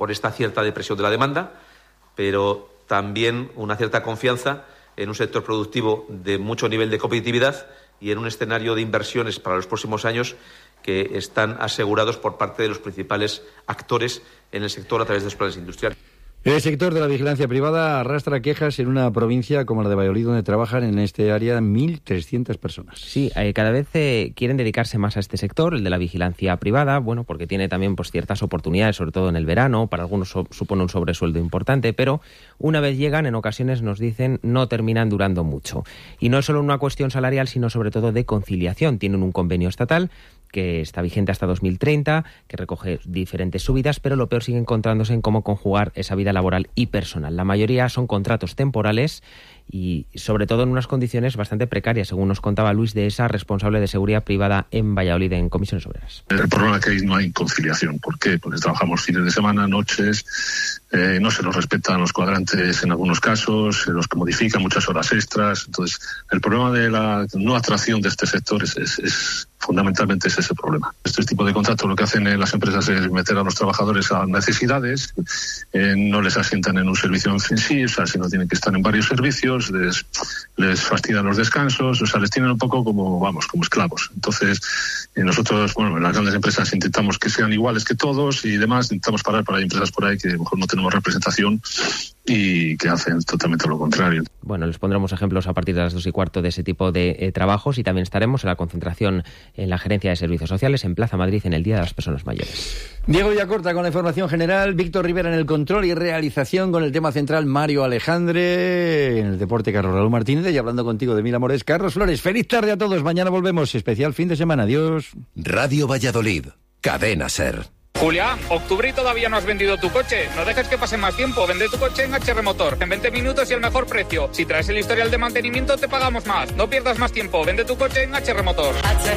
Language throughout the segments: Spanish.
por esta cierta depresión de la demanda, pero también una cierta confianza en un sector productivo de mucho nivel de competitividad y en un escenario de inversiones para los próximos años que están asegurados por parte de los principales actores en el sector a través de los planes industriales. El sector de la vigilancia privada arrastra quejas en una provincia como la de Valladolid, donde trabajan en este área 1.300 personas. Sí, cada vez quieren dedicarse más a este sector, el de la vigilancia privada, bueno, porque tiene también pues ciertas oportunidades, sobre todo en el verano, para algunos supone un sobresueldo importante, pero una vez llegan, en ocasiones nos dicen, no terminan durando mucho. Y no es solo una cuestión salarial, sino sobre todo de conciliación. Tienen un convenio estatal que está vigente hasta 2030, que recoge diferentes subidas, pero lo peor sigue encontrándose en cómo conjugar esa vida laboral y personal. La mayoría son contratos temporales y sobre todo en unas condiciones bastante precarias, según nos contaba Luis Dehesa, responsable de seguridad privada en Valladolid en Comisiones Obreras. El problema es que no hay conciliación. ¿Por qué? Porque trabajamos fines de semana, noches, no se nos respetan los cuadrantes en algunos casos, se los modifican muchas horas extras. Entonces, el problema de la no atracción de este sector es fundamentalmente es ese problema. Este tipo de contratos lo que hacen las empresas es meter a los trabajadores a necesidades, no les asientan en un servicio en sí, o sea, sino tienen que estar en varios servicios, les fastidian los descansos, o sea, les tienen un poco como esclavos. Entonces, nosotros, en las grandes empresas intentamos que sean iguales que todos y demás, intentamos parar, pero hay empresas por ahí que a lo mejor no tenemos representación y que hacen totalmente lo contrario. Bueno, les pondremos ejemplos a partir de las 2:15 de ese tipo de trabajos y también estaremos en la concentración en la Gerencia de Servicios Sociales en Plaza Madrid en el Día de las Personas Mayores. Diego Villacorta con la información general, Víctor Rivera en el control y realización, con el tema central Mario Alejandre, en el deporte Carlos Raúl Martínez, y hablando contigo de Mil Amores, Carlos Flores. Feliz tarde a todos, mañana volvemos, especial fin de semana, adiós. Radio Valladolid, Cadena SER. Julián, octubre y todavía no has vendido tu coche. No dejes que pase más tiempo. Vende tu coche en HR Motor. En 20 minutos y el mejor precio. Si traes el historial de mantenimiento, te pagamos más. No pierdas más tiempo. Vende tu coche en HR Motor.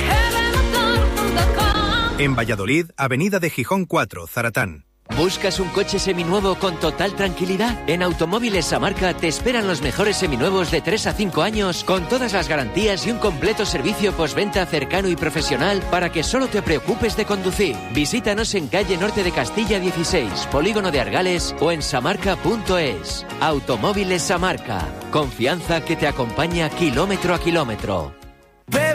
En Valladolid, Avenida de Gijón 4, Zaratán. ¿Buscas un coche seminuevo con total tranquilidad? En Automóviles Samarca te esperan los mejores seminuevos de 3 a 5 años con todas las garantías y un completo servicio postventa cercano y profesional para que solo te preocupes de conducir. Visítanos en calle Norte de Castilla 16, Polígono de Argales o en samarca.es. Automóviles Samarca. Confianza que te acompaña kilómetro a kilómetro.